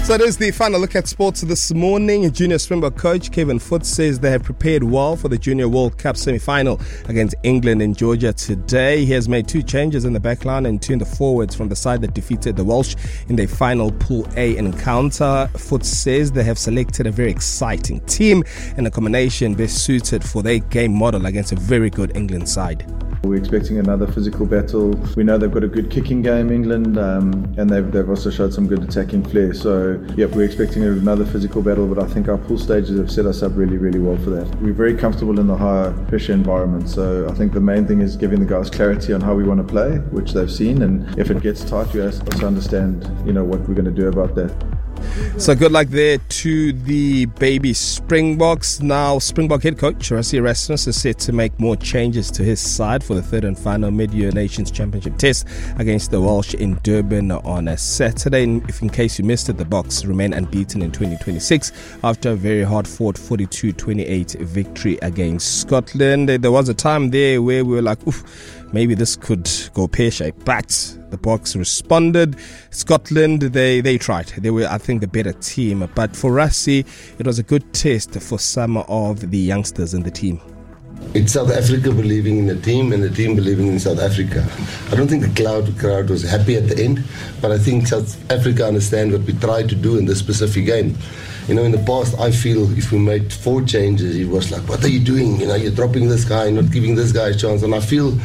So it is the final look at sports this morning. Junior Springbok coach Kevin Foot says they have prepared well for the Junior World Cup semi-final against England in Georgia today. He has made 2 changes in the backline and 2 in the forwards from the side that defeated the Welsh in their final Pool A encounter. Foot says they have selected a very exciting team and a combination best suited for their game model against a very good England side. We're expecting another physical battle. We know they've got a good kicking game, England, and they've also showed some good attacking flair. So, we're expecting another physical battle, but I think our pool stages have set us up really, really well for that. We're very comfortable in the higher pressure environment, so I think the main thing is giving the guys clarity on how we want to play, which they've seen, and if it gets tight, we also understand, what we're going to do about that. So good luck there to the baby Springboks. Now, Springbok head coach Rassie Erasmus is set to make more changes to his side for the third and final Mid-Year Nations Championship test against the Welsh in Durban on a Saturday. If in case you missed it, the Boks remain unbeaten in 2026 after a very hard-fought 42-28 victory against Scotland. There was a time there where we were like, maybe this could go pear-shaped, but the Boks responded. Scotland, they tried. They were, I think, the better team. But for Rassie, it was a good test for some of the youngsters in the team. It's South Africa believing in the team and the team believing in South Africa. I don't think the crowd was happy at the end, but I think South Africa understand what we tried to do in this specific game. In the past, I feel if we made 4 changes, it was like, what are you doing? You're dropping this guy, not giving this guy a chance. And I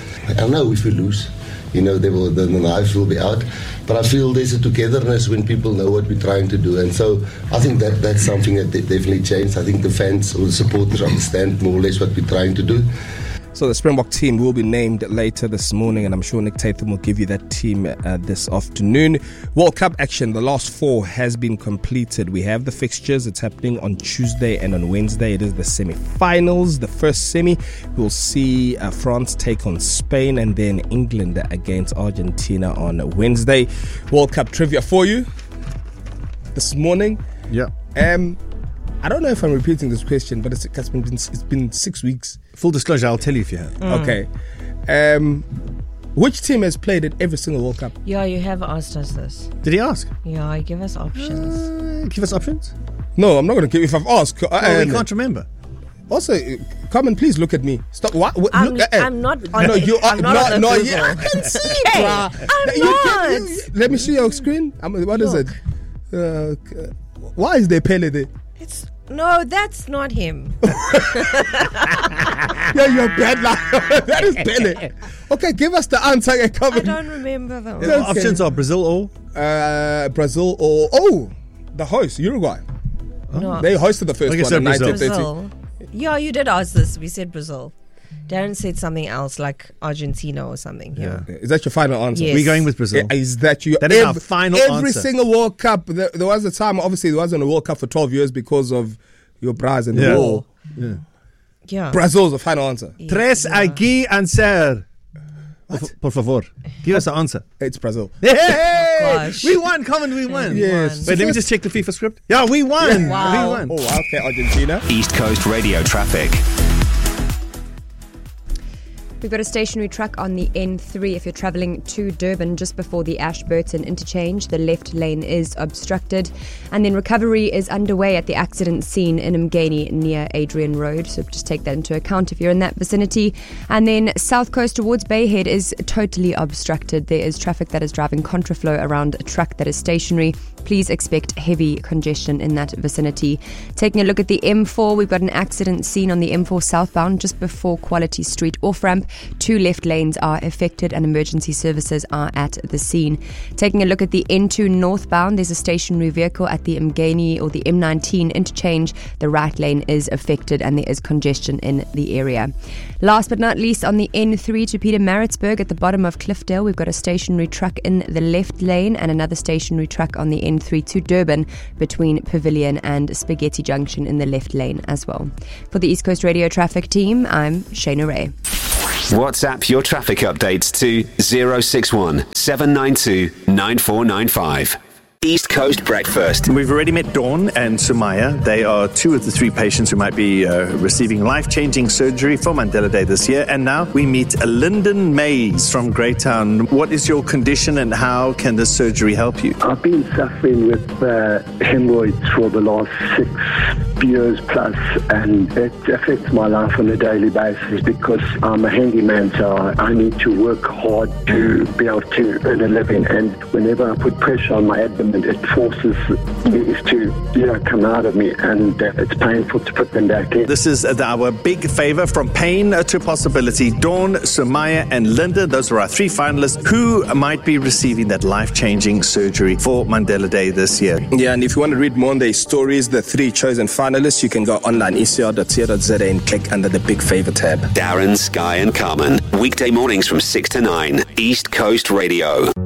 know if we lose, the knives will be out. But I feel there's a togetherness when people know what we're trying to do. And so I think that's something that definitely changed. I think the fans or the supporters understand more or less what we're trying to do. So the Springbok team will be named later this morning, and I'm sure Nick Tatham will give you that team this afternoon. World Cup action, the last 4 has been completed. We have the fixtures. It's happening on Tuesday and on Wednesday. It is the semi-finals. The first semi, we'll see France take on Spain, and then England against Argentina on Wednesday. World Cup trivia for you this morning. Yeah. I don't know if I'm repeating this question, but it's been 6 weeks. Full disclosure, I'll tell you if you have. Okay. Which team has played at every single World Cup? Yeah, you have asked us this. Did he ask? Yeah, give us options. Give us options? No, I'm not going to give. If I've asked, we can't remember. Also, come and please look at me. Stop. What? I'm not on no, you are not. No, yeah, I can see it. Hey, I'm not. Let me see your screen. What is it? Why is there Pele there? No, that's not him. Yeah, you're bad luck. That is Pele. Okay, give us the answer. I don't remember though. The options are Brazil or the host, Uruguay. No. They hosted the first one in 1930. Brazil. Yeah, you did ask this. We said Brazil. Darren said something else like Argentina or something. Yeah. Is that your final answer? Yes. We're going with Brazil. Is that your That is our final answer. Every single World Cup, there was a time, obviously there wasn't a World Cup for 12 years because of your Braz and the war. Yeah. Brazil's the final answer. Yeah. Tres aquí answer. Por favor. Give us the answer. It's Brazil. Hey! Gosh. We won, Common, we won. Yes. Wait, let me just check the FIFA script. Yeah, we won. Wow. We won. Oh, okay, Argentina. East Coast Radio traffic. We've got a stationary truck on the N3 if you're travelling to Durban just before the Ashburton interchange. The left lane is obstructed. And then recovery is underway at the accident scene in Mgeni near Adrian Road. So just take that into account if you're in that vicinity. And then South Coast towards Bayhead is totally obstructed. There is traffic that is driving contraflow around a truck that is stationary. Please expect heavy congestion in that vicinity. Taking a look at the M4, we've got an accident scene on the M4 southbound just before Quality Street off-ramp. 2 left lanes are affected and emergency services are at the scene. Taking a look at the N2 northbound, there's a stationary vehicle at the Mgeni or the M19 interchange. The right lane is affected and there is congestion in the area. Last but not least, on the N3 to Pietermaritzburg at the bottom of Cliffdale, we've got a stationary truck in the left lane and another stationary truck on the N3 to Durban between Pavilion and Spaghetti Junction in the left lane as well. For the East Coast Radio Traffic Team, I'm Shana Ray. WhatsApp your traffic updates to 061 792 9495. East Coast Breakfast. We've already met Dawn and Sumaya. They are 2 of the 3 patients who might be receiving life-changing surgery for Mandela Day this year. And now we meet Lyndon Mays from Greytown. What is your condition and how can this surgery help you? I've been suffering with hemorrhoids for the last 6 years plus, and it affects my life on a daily basis because I'm a handyman, so I need to work hard to be able to earn a living, and whenever I put pressure on my abdomen, it forces these to come out of me, and it's painful to put them back in. This is our big favor from pain to possibility. Dawn, Sumaya and Linda, those are our 3 finalists who might be receiving that life-changing surgery for Mandela Day this year. Yeah, and if you want to read more on their stories, the 3 chosen finalists, you can go online, ecr.co.za, and click under the Big Favor tab. Darren, Sky and Carmen. Weekday mornings from 6 to 9. East Coast Radio.